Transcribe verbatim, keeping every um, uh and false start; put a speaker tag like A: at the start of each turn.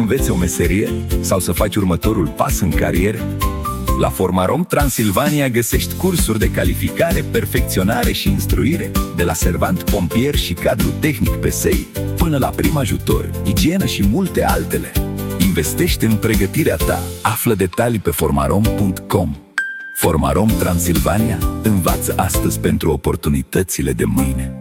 A: înveți o meserie sau să faci următorul pas în carieră? La Formarom Transilvania găsești cursuri de calificare, perfecționare și instruire, de la servant pompier și cadru tehnic P S I, până la prim ajutor, igienă și multe altele. Investește în pregătirea ta. Află detalii pe formarom punct com. Formarom Transilvania învață astăzi pentru oportunitățile de mâine.